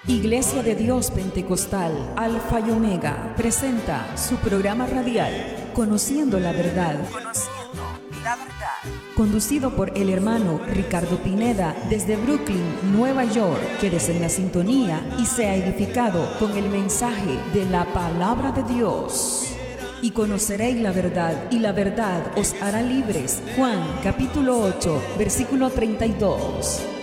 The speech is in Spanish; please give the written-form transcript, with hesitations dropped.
Iglesia de Dios Pentecostal Alfa y Omega presenta su programa radial Conociendo la Verdad. Conducido por el hermano Ricardo Pineda desde Brooklyn, Nueva York. Quédese en la sintonía y sea edificado con el mensaje de la palabra de Dios. Y conoceréis la verdad, y la verdad os hará libres. Juan capítulo 8, versículo 32.